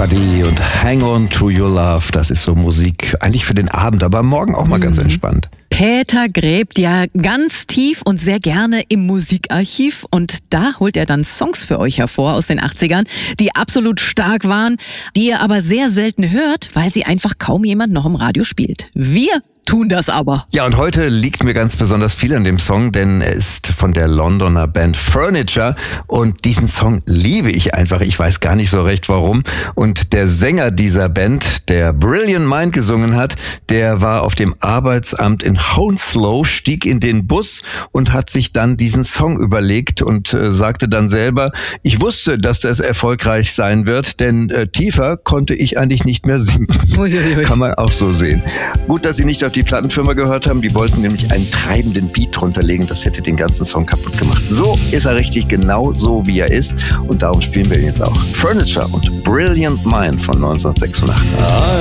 Buddy und Hang On To Your Love, das ist so Musik eigentlich für den Abend, aber morgen auch mal ganz entspannt. Peter gräbt ja ganz tief und sehr gerne im Musikarchiv und da holt er dann Songs für euch hervor aus den 80ern, die absolut stark waren, die ihr aber sehr selten hört, weil sie einfach kaum jemand noch im Radio spielt. Wir tun das aber. Ja, und heute liegt mir ganz besonders viel an dem Song, denn er ist von der Londoner Band Furniture und diesen Song liebe ich einfach. Ich weiß gar nicht so recht warum. Und der Sänger dieser Band, der Brilliant Mind gesungen hat, der war auf dem Arbeitsamt in Hounslow, stieg in den Bus und hat sich dann diesen Song überlegt und sagte dann selber, ich wusste, dass das erfolgreich sein wird, denn tiefer konnte ich eigentlich nicht mehr singen. Uiuiui. Kann man auch so sehen. Gut, dass Sie nicht auf die Plattenfirma gehört haben, die wollten nämlich einen treibenden Beat drunter legen, das hätte den ganzen Song kaputt gemacht. So ist er richtig, genau so wie er ist und darum spielen wir ihn jetzt auch. Furniture und Brilliant Mind von 1986.